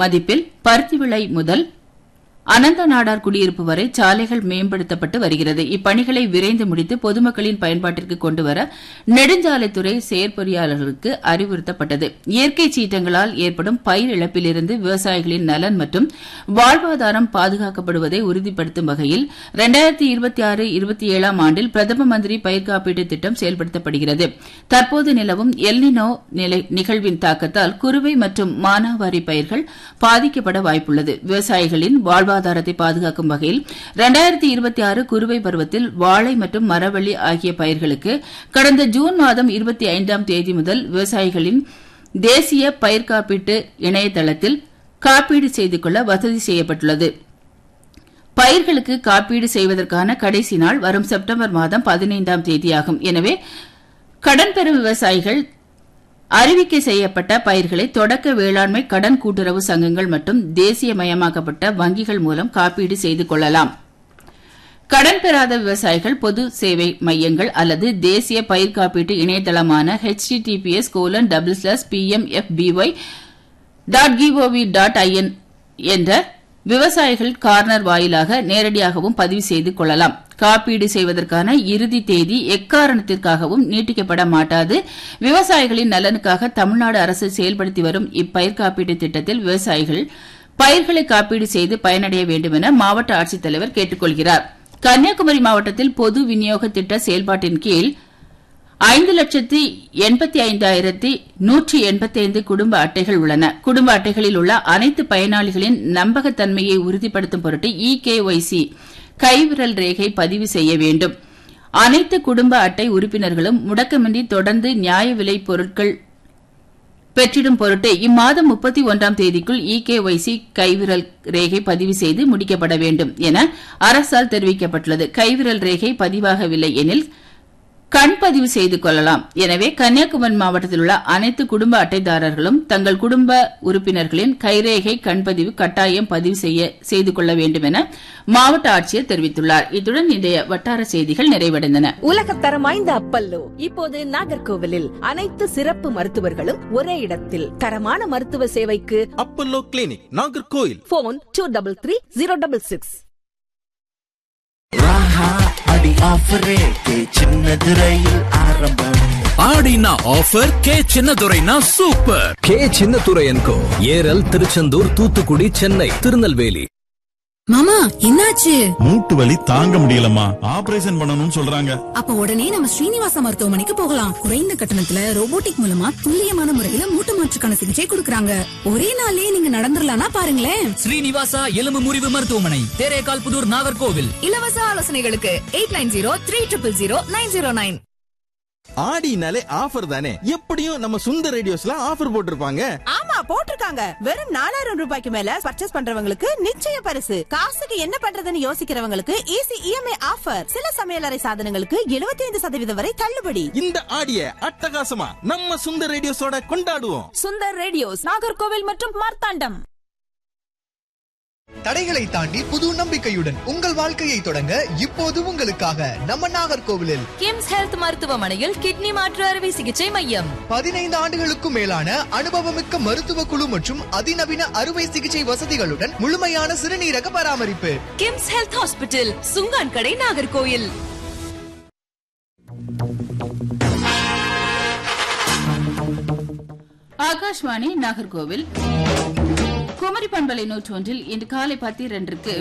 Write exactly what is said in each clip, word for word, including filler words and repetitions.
மதிப்பில் பருத்தி விளை முதல் அனந்த நாடார் குடியிருப்பு வரை சாலைகள் மேம்படுத்தப்பட்டு வருகிறது. இப்பணிகளை விரைந்து முடித்து பொதுமக்களின் பயன்பாட்டிற்கு கொண்டுவர நெடுஞ்சாலைத்துறை செயற்பொறியாளர்களுக்கு அறிவுறுத்தப்பட்டது. இயற்கை சீற்றங்களால் ஏற்படும் பயிர் இழப்பிலிருந்து விவசாயிகளின் நலன் மற்றும் வாழ்வாதாரம் பாதுகாக்கப்படுவதை உறுதிப்படுத்தும் வகையில் இரண்டாயிரத்து இருபத்தி ஆறு இருபத்தி ஏழாம் ஆண்டில் பிரதம மந்திரி பயிர் காப்பீட்டு திட்டம் செயல்படுத்தப்படுகிறது. தற்போது நிலவும் எல்னினோ நிகழ்வின் தாக்கத்தால் குறுவை மற்றும் மானாவாரி பயிர்கள் பாதிக்கப்பட வாய்ப்புள்ளது. விவசாயிகளின் வாழ்வா வாழ்வாதாரத்தை பாதுகாக்கும் வகையில் இரண்டாயிரத்து இருபத்தி ஆறு குறுவை பருவத்தில் வாழை மற்றும் மரவள்ளி ஆகிய பயிர்களுக்கு கடந்த ஜூன் மாதம் இருபத்தி ஐந்தாம் தேதி முதல் விவசாயிகளின் தேசிய பயிர் காப்பீட்டு இணையதளத்தில் காப்பீடு செய்து கொள்ள வசதி செய்யப்பட்டுள்ளது. பயிர்களுக்கு காப்பீடு செய்வதற்கான கடைசி நாள் வரும் செப்டம்பர் மாதம் பதினைந்தாம் தேதியாகும். எனவே கடன் பெறும் விவசாயிகள் அறிவிக்கை செய்யப்பட்ட பயிர்களை தொடக்க வேளாண்மை கடன் கூட்டுறவு சங்கங்கள் மற்றும் தேசியமயமாக்கப்பட்ட வங்கிகள் மூலம் காப்பீடு செய்து கொள்ளலாம். கடன் பெறாத விவசாயிகள் பொது சேவை மையங்கள் அல்லது தேசிய பயிர் காப்பீட்டு இணையதளமான H D D B S colon double slash B M F B Y dot gov dot I என் என்ற விவசாயிகள் கார்னர் வாயிலாக நேரடியாகவும் பதிவு செய்து கொள்ளலாம். காப்பீடு செய்வதற்கான இறுதி தேதி எக்காரணத்திற்காகவும் நீட்டிக்கப்பட மாட்டாது. விவசாயிகளின் நலனுக்காக தமிழ்நாடு அரசு செயல்படுத்தி வரும் இப்பயிர் காப்பீட்டு திட்டத்தில் விவசாயிகள் பயிர்களை காப்பீடு செய்து பயனடைய வேண்டும் என மாவட்ட ஆட்சித்தலைவர் கேட்டுக் கொள்கிறார். கன்னியாகுமரி மாவட்டத்தில் பொது விநியோக திட்ட செயல்பாட்டின் கீழ் ஐந்து லட்சத்து எண்பத்தி ஐந்தாயிரத்தி நூற்றி எண்பத்தி ஐந்து குடும்ப அட்டைகள் உள்ளன. குடும்ப அட்டைகளில் உள்ள அனைத்து பயனாளிகளின் நம்பகத்தன்மையை உறுதிப்படுத்தும் பொருட்டு இ கே ஒய் சி கைவிரல் ரேகை பதிவு செய்ய வேண்டும். அனைத்து குடும்ப அட்டை உறுப்பினர்களும் முடக்கமின்றி தொடர்ந்து நியாய விலை பொருட்கள் பெற்றிடும் பொருட்டு இம்மாதம் முப்பத்தி ஒன்றாம் தேதிக்குள் இ கே ஒய் சி கைவிரல் ரேகை பதிவு செய்து முடிக்கப்பட வேண்டும் என அரசால் தெரிவிக்கப்பட்டுள்ளது. கைவிரல் ரேகை பதிவாகவில்லை எனில் கண் பதிவு செய்து கொள்ளலாம். எனவே கன்னியாகுமரி மாவட்டத்தில் உள்ள அனைத்து குடும்ப அட்டைதாரர்களும் தங்கள் குடும்ப உறுப்பினர்களின் கைரேகை கண்பதிவு கட்டாயம் பதிவு செய்து கொள்ள வேண்டும் என மாவட்ட ஆட்சியர் தெரிவித்துள்ளார். இத்துடன் இன்றைய வட்டார செய்திகள் நிறைவடைந்தன. உலகத்தரம் வாய்ந்த அப்பல்லோ இப்போது நாகர்கோவிலில் அனைத்து சிறப்பு மருத்துவர்களும் ஒரே இடத்தில் தரமான மருத்துவ சேவைக்கு Apollo clinic Nagercoil. Phone two double three zero double six. ஆடினா offer K சின்னதுரைனா super. K Chinnadurai என்கோ ஏரல், திருச்செந்தூர், தூத்துக்குடி, சென்னை, திருநெல்வேலி. மாமா என்னாச்சு? மூட்டு வலி தாங்க முடியலம்மா, ஆபரேஷன் பண்ணணும்னு சொல்றாங்க. அப்ப உடனே நம்ம ஸ்ரீனிவாச மருத்துவமனைக்கு போகலாம். குறைந்த கட்டணத்துல ரோபோட்டிக் மூலமா துல்லியமான முறையில மூட்டு மாற்றுக்கான சிகிச்சை கொடுக்கறாங்க. ஒரே நாள்லயே நீங்க நடந்துடலாம்னா பாருங்களேன். ஸ்ரீனிவாசா எலும்பு முறிவு மருத்துவமனை, தேரேகால் புதூர், நாகர்கோவில். இலவச ஆலோசனைகளுக்கு eight nine zero three triple zero nine zero nine. ஆடினாலே offer தானே, எப்படியும் நம்ம சுந்தர் ரேடியோஸ்ல ஆஃபர் போட்டிருப்பாங்க. ஆமா போட்டிருக்காங்க. வெறும் நாலாயிரம் ரூபாய்க்கு மேல பர்ச்சேஸ் பண்றவங்களுக்கு நிச்சய பரிசு. காசுக்கு என்ன பண்றதுன்னு யோசிக்கிறவங்களுக்கு ஈஸி இஎம்ஐ ஆஃபர். சில சமையலறை சாதனங்களுக்கு எழுபத்தி ஐந்து சதவீதம் வரை தள்ளுபடி. இந்த ஆடிய அட்டகாசமா நம்ம சுந்தர் ரேடியோஸோட கொண்டாடுவோம். சுந்தர் ரேடியோஸ், நாகர்கோவில் மற்றும் மார்த்தாண்டம். தடைகளை தாண்டி புது நம்பிக்கையுடன் உங்கள் வாழ்க்கையை தொடங்க இப்போது உங்களுக்காக நம்ம நாகர்கோவிலில் கிம்ஸ் ஹெல்த் மருத்துவமனையில் கிட்னி மாற்று அறுவை சிகிச்சை மையம். பதினைந்து ஆண்டுகளுக்கும் மேலான அனுபவமிக்க மருத்துவ குழு மற்றும் அதிநவீன அறுவை சிகிச்சை வசதிகளுடன் முழுமையான சிறுநீரக பராமரிப்பு. கிம்ஸ் ஹெல்த் ஹாஸ்பிட்டல், சுங்கான் கடை, நாகர்கோவில். ஆகாஷ்வாணி நாகர்கோவில் குமரி பண்பலை நூற்று ஒன்றில் இன்று காலை பத்து இரண்டிற்கு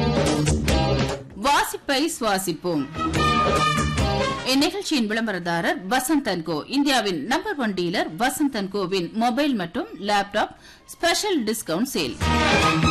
வாசிப்பை சுவாசிப்போம். இந்நிகழ்ச்சியின் விளம்பரதாரர் வசந்த் அண்ட் கோ. இந்தியாவின் number one dealer Vasanth and CoWIN mobile மற்றும் லேப்டாப் ஸ்பெஷல் டிஸ்கவுண்ட் சேல்.